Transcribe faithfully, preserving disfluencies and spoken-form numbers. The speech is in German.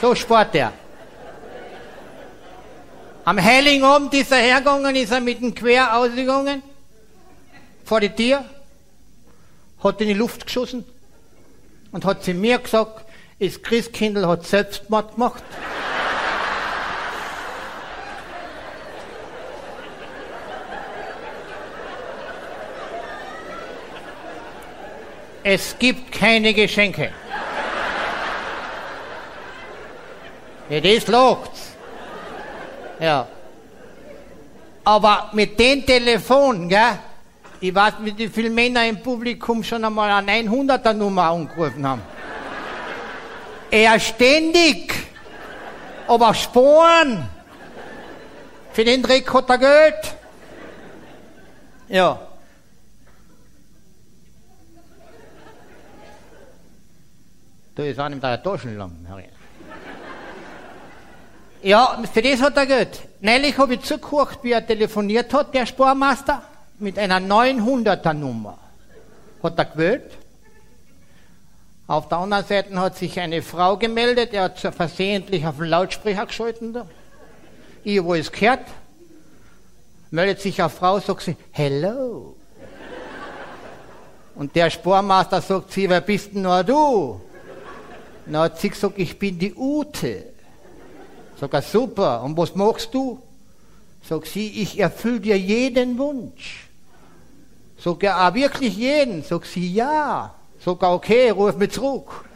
So spart er. Am Heiligen Abend ist er hergegangen, ist er mit dem Quer ausgegangen, vor die Tür, hat in die Luft geschossen und hat zu mir gesagt, das Christkindl hat Selbstmord gemacht. Es gibt keine Geschenke. Ja, das lagt's. Ja. Aber mit dem Telefon, gell, ich weiß nicht, wie viele Männer im Publikum schon einmal eine neunhunderter Nummer angerufen haben. Er ständig. Aber Sporen. Für den Dreck hat er Geld. Ja. Da ist einem da Taschen lang. Ja, für das hat er Geld. Neulich habe ich zugehört, wie er telefoniert hat, der Sparmaster, mit einer neunhunderter Nummer. Hat er gewählt. Auf der anderen Seite hat sich eine Frau gemeldet, er hat versehentlich auf den Lautsprecher geschalten. Da. Ich habe alles gehört. Meldet sich eine Frau, sagt sie, hello. Und der Sparmaster sagt sie, wer bist denn nur du? Dann hat sie gesagt, ich bin die Ute. Sag er, super, und was machst du? Sag sie, ich erfülle dir jeden Wunsch. Sag er, ah, wirklich jeden? Sag sie, ja. Sag er, okay, ruf mich zurück.